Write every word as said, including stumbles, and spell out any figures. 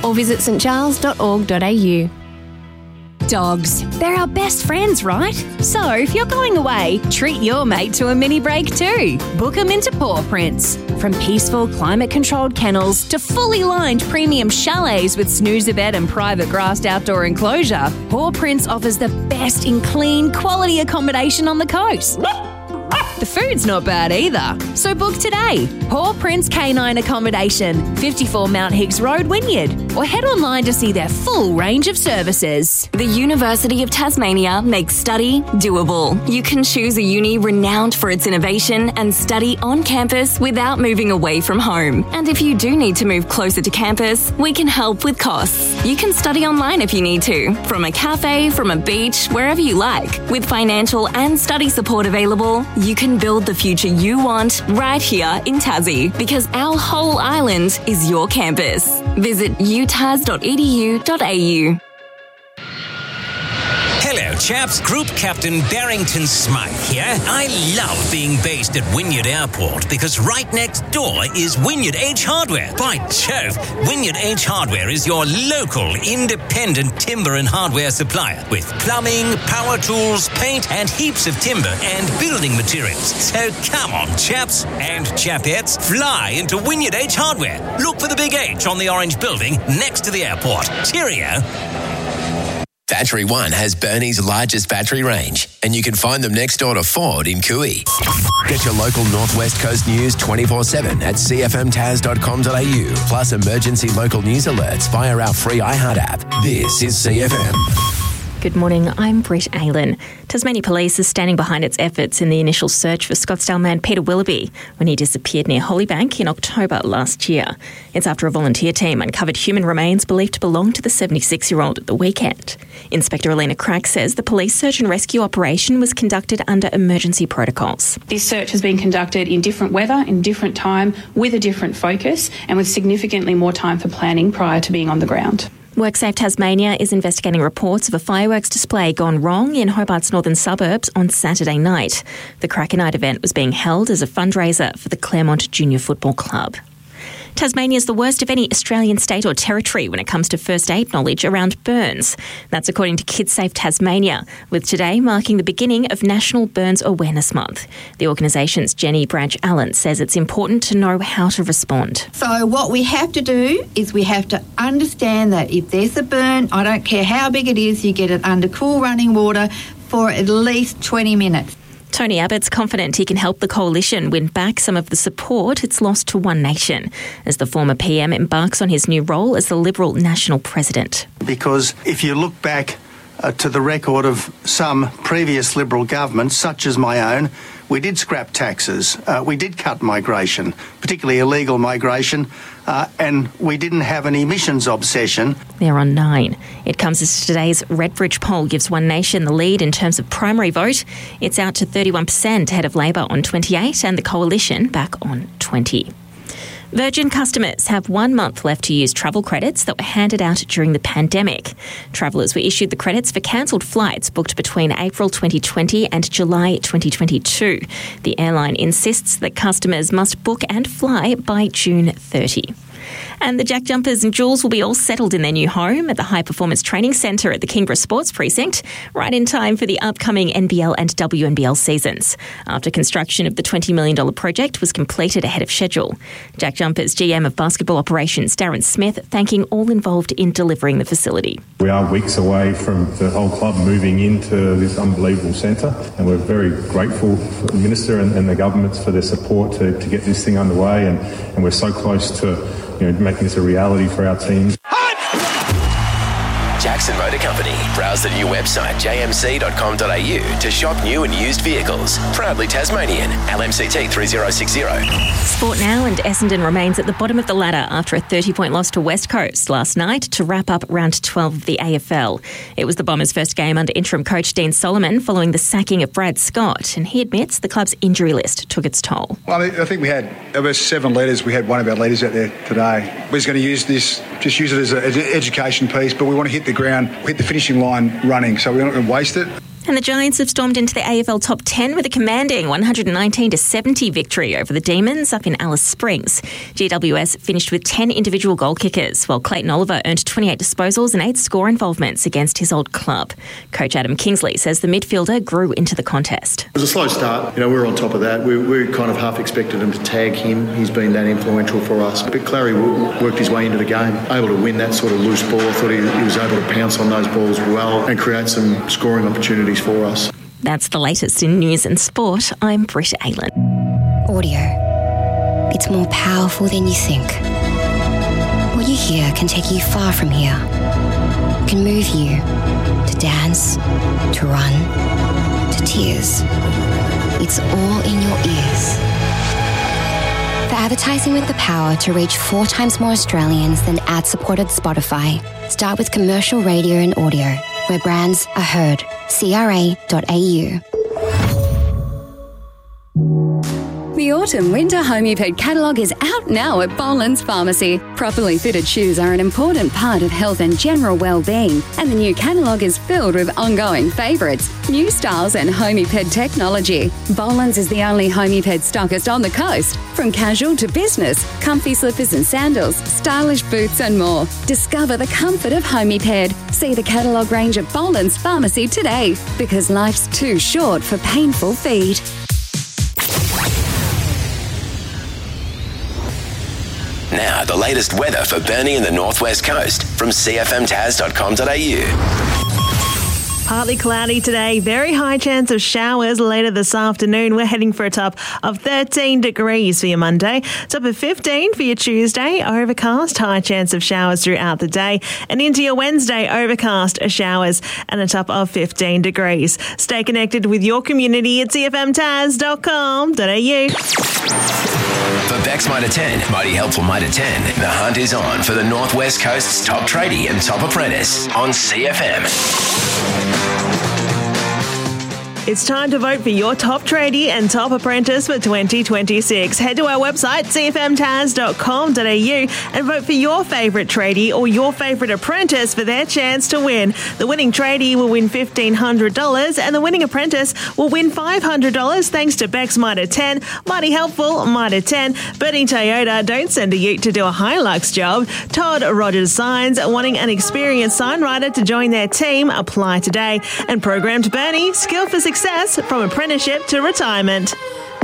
or visit st charles dot org dot a u. Dogs. They're our best friends, right? So if you're going away, treat your mate to a mini break too. Book them into Paw Prints. From peaceful, climate-controlled kennels to fully lined premium chalets with snoozer bed and private grassed outdoor enclosure, Paw Prints offers the best in clean, quality accommodation on the coast. The food's not bad either. So book today. Paw Prints Canine Accommodation, fifty-four Mount Higgs Road, Wynyard. Or head online to see their full range of services. The University of Tasmania makes study doable. You can choose a uni renowned for its innovation and study on campus without moving away from home. And if you do need to move closer to campus, we can help with costs. You can study online if you need to, from a cafe, from a beach, wherever you like. With financial and study support available, you can build the future you want right here in Tassie, because our whole island is your campus. Visit u tas dot e d u dot a u. Hello, chaps. Group Captain Barrington Smythe here. I love being based at Wynyard Airport because right next door is Wynyard H Hardware. By Jove, Wynyard H Hardware is your local independent timber and hardware supplier with plumbing, power tools, paint, and heaps of timber and building materials. So come on, chaps and chapettes, fly into Wynyard H Hardware. Look for the big H on the orange building next to the airport. Cheerio. Battery One has Burnie's largest battery range, and you can find them next door to Ford in Cooey. Get your local Northwest Coast news twenty-four seven at c f m tas dot com dot a u, plus emergency local news alerts via our free iHeart app. This is C F M. Good morning, I'm Brett Aylan. Tasmania Police is standing behind its efforts in the initial search for Scottsdale man Peter Willoughby when he disappeared near Hollybank in October last year. It's after a volunteer team uncovered human remains believed to belong to the seventy-six-year-old at the weekend. Inspector Alina Crack says the police search and rescue operation was conducted under emergency protocols. This search has been conducted in different weather, in different time, with a different focus, and with significantly more time for planning prior to being on the ground. WorkSafe Tasmania is investigating reports of a fireworks display gone wrong in Hobart's northern suburbs on Saturday night. The Cracker Night event was being held as a fundraiser for the Claremont Junior Football Club. Tasmania is the worst of any Australian state or territory when it comes to first aid knowledge around burns. That's according to KidSafe Tasmania, with today marking the beginning of National Burns Awareness Month. The organisation's Jenny Branch-Allen says it's important to know how to respond. So what we have to do is we have to understand that if there's a burn, I don't care how big it is, you get it under cool running water for at least twenty minutes. Tony Abbott's confident he can help the coalition win back some of the support it's lost to One Nation as the former P M embarks on his new role as the Liberal National President. Because if you look back uh, to the record of some previous Liberal governments, such as my own, we did scrap taxes, uh, we did cut migration, particularly illegal migration, uh, and we didn't have an emissions obsession. They're on nine. It comes as today's Redbridge poll gives One Nation the lead in terms of primary vote. It's out to thirty-one percent ahead of Labor on twenty-eight and the Coalition back on twenty. Virgin customers have one month left to use travel credits that were handed out during the pandemic. Travellers were issued the credits for cancelled flights booked between April twenty twenty and July twenty twenty-two. The airline insists that customers must book and fly by June thirtieth. And the Jack Jumpers and Jules will be all settled in their new home at the High Performance Training Centre at the Kingborough Sports Precinct, right in time for the upcoming N B L and W N B L seasons, after construction of the twenty million dollars project was completed ahead of schedule. Jack Jumpers G M of Basketball Operations Darren Smith thanking all involved in delivering the facility. We are weeks away from the whole club moving into this unbelievable centre, and we're very grateful for the Minister and, and the governments for their support to, to get this thing underway, and, and we're so close to you know, making this a reality for our team. Jackson Motor Company. Browse the new website j m c dot com dot a u to shop new and used vehicles. Proudly Tasmanian. L M C T three zero six zero. Sport now, and Essendon remains at the bottom of the ladder after a thirty-point loss to West Coast last night to wrap up round twelve of the A F L. It was the Bombers' first game under interim coach Dean Solomon following the sacking of Brad Scott, and he admits the club's injury list took its toll. Well, I think we had, there were seven leaders. We had one of our leaders out there today. We're just going to use this, just use it as, a, as an education piece, but we want to hit the ground, hit the finishing line running, so we're not going to waste it. And the Giants have stormed into the A F L top ten with a commanding one hundred nineteen to seventy victory over the Demons up in Alice Springs. G W S finished with ten individual goal kickers, while Clayton Oliver earned twenty-eight disposals and eight score involvements against his old club. Coach Adam Kingsley says the midfielder grew into the contest. It was a slow start. You know, we were on top of that. We, we kind of half expected him to tag him. He's been that influential for us. But Clary worked his way into the game, able to win that sort of loose ball. I thought he, he was able to pounce on those balls well and create some scoring opportunities for us. That's the latest in news and sport. I'm Britt Aylan. Audio. It's more powerful than you think. What you hear can take you far from here. It can move you to dance, to run, to tears. It's all in your ears. For advertising with the power to reach four times more Australians than ad-supported Spotify, start with commercial radio and audio, where brands are heard. C R A dot A U. The Autumn-Winter Homeped catalogue is out now at Boland's Pharmacy. Properly fitted shoes are an important part of health and general well-being, and the new catalogue is filled with ongoing favourites, new styles and Homeped technology. Boland's is the only Homeped stockist on the coast. From casual to business, comfy slippers and sandals, stylish boots and more. Discover the comfort of Homeped. See the catalogue range at Boland's Pharmacy today, because life's too short for painful feet. Now, the latest weather for Burnie and the Northwest Coast from c f m taz dot com dot a u. Partly cloudy today, very high chance of showers later this afternoon. We're heading for a top of thirteen degrees for your Monday, top of fifteen for your Tuesday, overcast, high chance of showers throughout the day, and into your Wednesday, overcast, showers, and a top of fifteen degrees. Stay connected with your community at c f m taz dot com dot a u. For Bex Mitre ten, Mighty Helpful Mitre ten, the hunt is on for the Northwest Coast's top tradie and top apprentice on C F M. It's time to vote for your top tradie and top apprentice for twenty twenty-six. Head to our website, c f m taz dot com dot a u, and vote for your favourite tradie or your favourite apprentice for their chance to win. The winning tradie will win fifteen hundred dollars and the winning apprentice will win five hundred dollars thanks to Bex Mitre ten, Mighty Helpful Mitre ten, Burnie Toyota, don't send a ute to do a Hilux job, Todd Rogers Signs, wanting an experienced sign writer to join their team, apply today, and Programmed Burnie, skill for success from apprenticeship to retirement.